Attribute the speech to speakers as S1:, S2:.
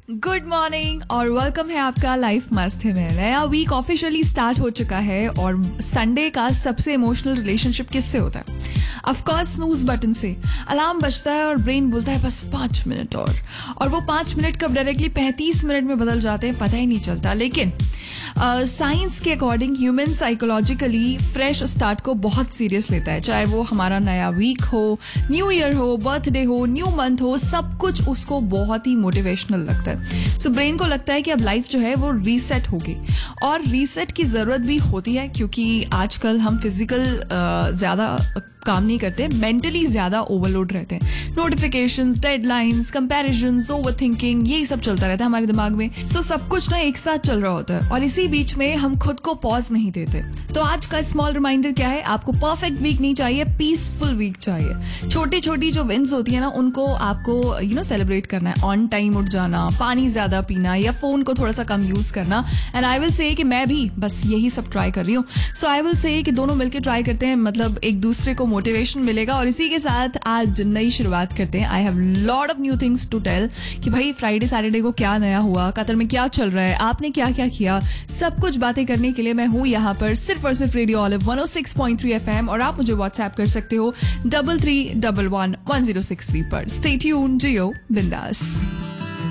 S1: Good morning और welcome है आपका लाइफ मस्त है में। नया वीक ऑफिशियली स्टार्ट हो चुका है और संडे का सबसे इमोशनल रिलेशनशिप किससे होता है? ऑफ कोर्स स्नूज बटन से। अलार्म बजता है और ब्रेन बोलता है बस 5 मिनट और वो 5 मिनट कब डायरेक्टली 35 मिनट में बदल जाते हैं पता ही नहीं चलता। लेकिन साइंस के according human psychologically fresh start को बहुत सीरियस लेता है, चाहे वो हमारा नया वीक हो, न्यू ईयर हो, बर्थडे हो, न्यू मंथ हो, सब कुछ उसको बहुत ही मोटिवेशनल लगता है। सो ब्रेन को लगता है कि अब लाइफ जो है वो रीसेट होगी और रीसेट की ज़रूरत भी होती है क्योंकि आजकल हम फिजिकल ज़्यादा काम नहीं करते, मेंटली ज़्यादा ओवरलोड रहते हैं। नोटिफिकेशंस, डेडलाइंस, कंपैरिजन्स, ओवरथिंकिंग, यही सब चलता रहता है हमारे दिमाग में। सो सब कुछ ना एक साथ चल रहा होता है और इसी बीच में हम खुद को पॉज नहीं देते। तो आज का स्मॉल रिमाइंडर क्या है? आपको परफेक्ट वीक नहीं चाहिए, पीसफुल वीक चाहिए। छोटी छोटी जो विन्स होती है ना उनको आपको सेलिब्रेट करना है। ऑन टाइम उठ जाना, पानी ज़्यादा पीना या फ़ोन को थोड़ा सा कम यूज़ करना। एंड आई विल से कि मैं भी बस यही सब ट्राई कर रही हूँ। सो आई विल से कि दोनों मिलकर ट्राई करते हैं, मतलब एक दूसरे को मोटिवेशन मिलेगा। और इसी के साथ आज नई शुरुआत करते हैं। I have lot of new things to tell कि भाई फ्राइडे सैटरडे को क्या नया हुआ, कतर में क्या चल रहा है, आपने क्या क्या किया, सब कुछ बातें करने के लिए मैं हूँ यहाँ पर सिर्फ और सिर्फ रेडियो ऑलिव 106.3 FM। और आप मुझे व्हाट्सएप कर सकते हो 33111063 पर। स्टे ट्यून्ड, जियो बिंदास।